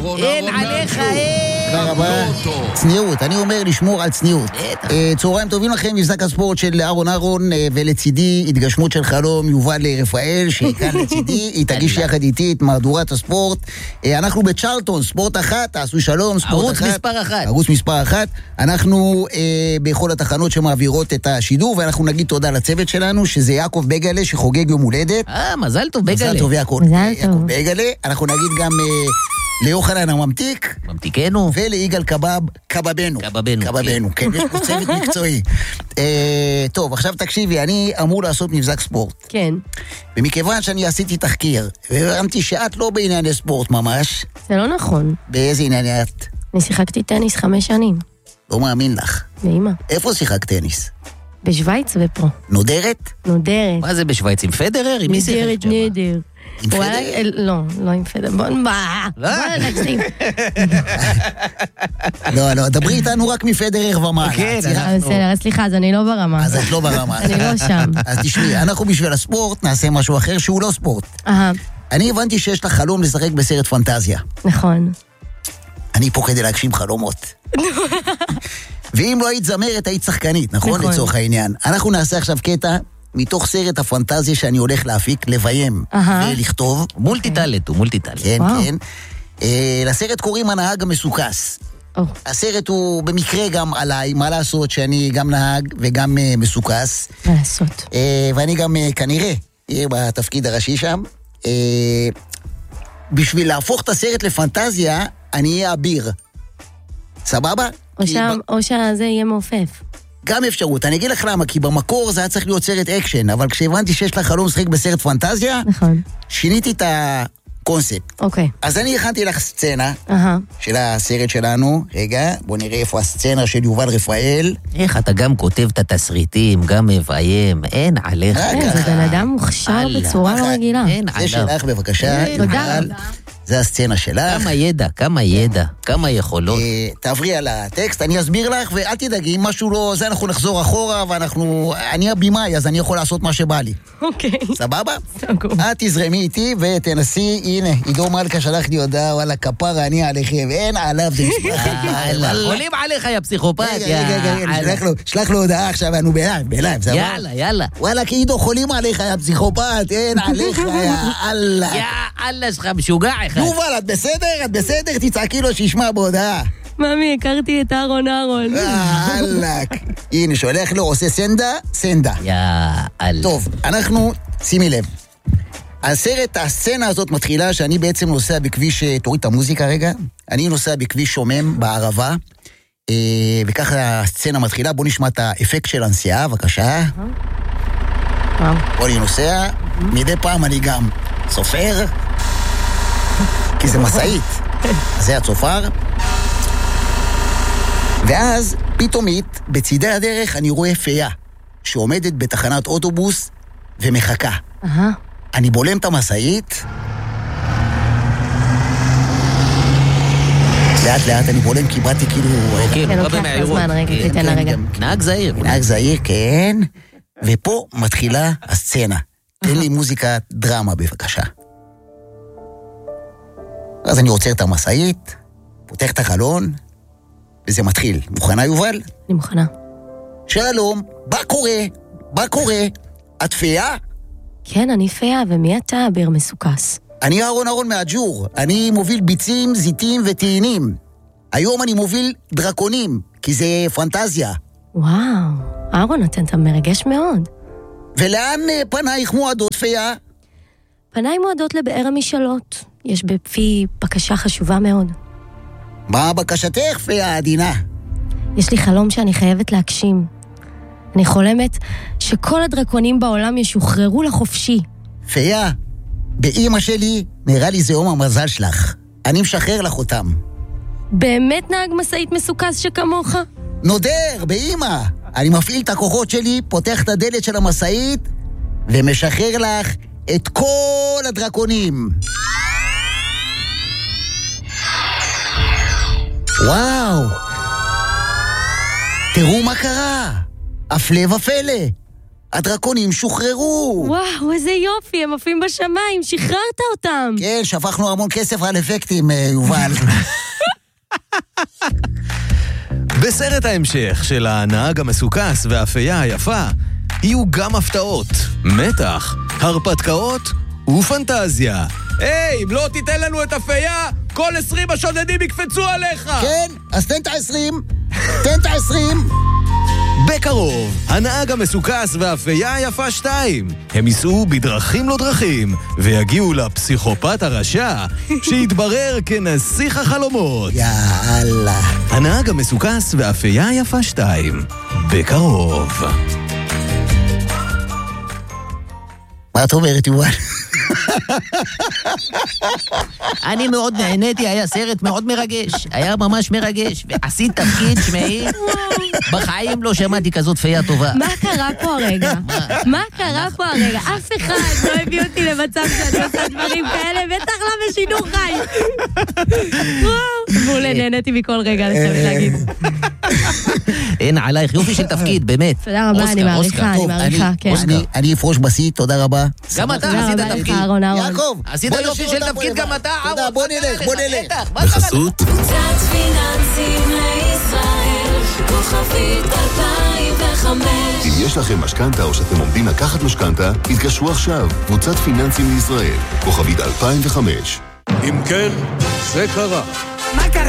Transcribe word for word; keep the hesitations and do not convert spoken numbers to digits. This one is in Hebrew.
אין עליך, אין. תודה רבה. צניעות, אני אומר לשמור על צניעות. צהריים טובים לכם, מבזק הספורט של אהרון אהרון, ולצידי התגשמות של חלום יובל רפאל, שכאן לצידי, היא תגיש יחד איתי את מהדורת הספורט. אנחנו בצ'רלטון, ספורט אחת, תעשו שלום, ספורט אחת. ערוץ מספר אחת. ערוץ מספר אחת. אנחנו בכל התחנות שמעבירות את השידור, ואנחנו נגיד תודה לצוות שלנו, שזה יעקב בגלה, שחוגג יום הולדת. אה, מזל טוב בגלה. מזל טוב יעקב. יעקב בגלה. אנחנו נגיד גם ליוחנן הממתיק. ממתיקנו. וליגאל קבב, קבבנו. קבבנו. קבבנו, כן, יש פה צוות מקצועי. טוב, עכשיו תקשיבי, אני אמור לעשות מבזק ספורט. כן. ומכיוון שאני עשיתי תחקיר, והבנתי שאת לא בענייני ספורט ממש. זה לא נכון. באיזה ענייני את? אני שיחקתי טניס חמש שנים. לא מאמין לך. ואמא. איפה שיחק טניס? בשוויץ ופה. נודרת? נודרת. מה זה בשוויץ? עם פדרר? עם מי שיחק שם? נודרת נדר. עם פדר? לא, לא עם פדר. בוא נבע. בוא נקסים. לא, לא, דברי איתנו רק מפדרר ומעלה. כן, בסדר, סליחה, אז אני לא ברמה. אז את לא ברמה. אני לא שם. אז תשמעי, אנחנו בשביל הספורט נעשה משהו אחר שהוא לא ספורט. אהה. אני הבנתי שיש לך חלום לשחק בסרט פנטזיה. נכון. אני פה כדי להגשים חלומות. ואם לא היית זמרת, היית שחקנית, נכון? נכון. לצורך העניין. אנחנו נעשה עכשיו קטע מתוך סרט הפנטזיה שאני הולך להפיק, לביים אהה. ולכתוב. מולטי טלנט, הוא מולטי טלנט. כן, וואו. כן. אה, לסרט קוראים הנהג המסוכס. או. הסרט הוא במקרה גם עליי, מה לעשות שאני גם נהג וגם אה, מסוכס. מה לעשות? אה, ואני גם אה, כנראה אהיה בתפקיד הראשי שם. אה, בשביל להפוך את הסרט לפנטזיה, אני אהיה אביר. סבבה? או כי שם- ב- או שזה יהיה מעופף. גם אפשרות. אני אגיד לך למה, כי במקור זה היה צריך להיות סרט אקשן, אבל כשהבנתי שיש לך חלום לשחק בסרט פנטזיה, נכון. שיניתי את הקונספט. אוקיי. אז אני הכנתי לך סצנה אהה. של הסרט שלנו. רגע, בוא נראה איפה הסצנה של יובל רפאל. איך אתה גם כותב את התסריטים, גם מביים, אין עליך. רגע. כן, זה בן אדם מוכשר אללה. בצורה לא רגילה. אין זה עליו. שלך בבקשה. תודה יובל. רבה. זה הסצנה שלך. כמה ידע, כמה ידע, כמה יכולות. אה, תעברי על הטקסט, אני אסביר לך, ואל תדאגי, אם משהו לא... זה אנחנו נחזור אחורה, ואנחנו... אני הבימאי, אז אני יכול לעשות מה שבא לי. אוקיי. סבבה? סגור. את תזרמי איתי ותנסי, הנה, עידו מלכה שלח לי הודעה, וואלה, כפרה, אני עליכם, אין עליו, זה מסמך. חולים עליך, יא פסיכופת, רגע, יא... רגע, רגע, שלח לו- שלח לו הודעה עכשיו, אנו בלייב, בלייב, סבבה? יאללה, יאללה. וואלה, כי עידו חולים עליך, יא פסיכופת, אין עליך, יא אללה. יא אללה שלך משוגע אחד. יובל, את בסדר? את בסדר? תצעקי לו שישמע בהודעה. ממי, הכרתי את אהרון אהרון. אה, אללק. הנה, שולח לו, עושה סנדה, סנדה. יא אללה. טוב, אנחנו, שימי לב. הסרט, הסצנה הזאת מתחילה שאני בעצם נוסע בכביש, תוריד את המוזיקה רגע, אני נוסע בכביש שומם בערבה, אה, וככה הסצנה מתחילה, בוא נשמע את האפקט של הנסיעה, בבקשה. וואו. בוא אני נוסע, מדי פעם אני גם סופר, כי זה מסעית, זה הצופר. ואז פתאומית, בצידי הדרך אני רואה פיה, שעומדת בתחנת אוטובוס ומחכה. אהה. אני בולם את המסעית, לאט לאט אני בולם, כי באתי כאילו... כן, כן, הוא לוקח בא לה במהירות. זמן, רגע, כן, תיתן לה כן, רגע. גם- נהג זהיר. נהג זהיר, כן. ופה מתחילה הסצנה. תן לי מוזיקת דרמה בבקשה. אז אני עוצר את המסעית, פותח את החלון, וזה מתחיל. מוכנה יובל? אני מוכנה. שלום, מה קורה? מה קורה? את פיה? כן, אני פיה, ומי אתה, אביר מסוכס? אני אהרון אהרון מהג'ור. אני מוביל ביצים, זיתים וטעינים. היום אני מוביל דרקונים, כי זה פנטזיה. וואו, אהרון, אתה מרגש מאוד. ולאן אה, פנייך מועדות פיה? פניי מועדות לבאר המשאלות. יש בפי בקשה חשובה מאוד. מה בקשתך פיה עדינה? יש לי חלום שאני חייבת להגשים. אני חולמת שכל הדרקונים בעולם ישוחררו לחופשי. פיה, באמא שלי נראה לי זה יום המזל שלך. אני משחרר לך אותם. באמת נהג מסעית מסוכס שכמוך? נודר, באמא. אני מפעיל את הכוחות שלי, פותח את הדלת של המסעית, ומשחרר לך את כל הדרקונים. וואו. תראו מה קרה. הפלא ופלא. הדרקונים שוחררו. וואו, איזה יופי, הם עפים בשמיים, שחררת אותם. כן, שפכנו המון כסף על אפקטים, יובל. בסרט ההמשך של הנהג המסוכס והאפייה היפה, יהיו גם הפתעות, מתח, הרפתקאות ופנטזיה. היי, אם לא תיתן לנו את אפייה, כל עשרים השודדים יקפצו עליך! כן, אז תן את העשרים, תן את העשרים. בקרוב, הנהג המסוכס והאפייה היפה שתיים. הם ייסעו בדרכים לא דרכים, ויגיעו לפסיכופת הרשע, שיתברר כנסיך החלומות. יאללה. הנהג המסוכס והאפייה היפה שתיים. בקרוב. מה את אומרת, יובל? אני מאוד נהניתי, היה סרט מאוד מרגש, היה ממש מרגש, ועשית תפקיד שמעי, בחיים לא שמעתי כזאת פייה טובה. מה קרה פה הרגע? מה קרה פה הרגע? אף אחד לא הביא אותי למצב שאני עושה דברים כאלה, בטח לא בשידור חי. וואו, מעולה, נהניתי מכל רגע, אני חייבת להגיד. אין עלייך, יופי של תפקיד, באמת. תודה רבה, אני מעריכה, אני מעריכה, כן. אני אפרוש בשיא, תודה רבה. גם אתה תודה עשית רבה לך, תפקיד. אהרון, אהרון. יעקב, עשית יופי של תפקיד גם אתה, תודה, בוא נלך, בוא נלך. בחסות קבוצת פיננסים לישראל, כוכבית אלפיים וחמש. אם יש לכם משכנתה או שאתם עומדים לקחת משכנתה, התקשרו עכשיו. קבוצת פיננסים לישראל, כוכבית אלפיים וחמש. אם כן, זה קרה. מה קרה?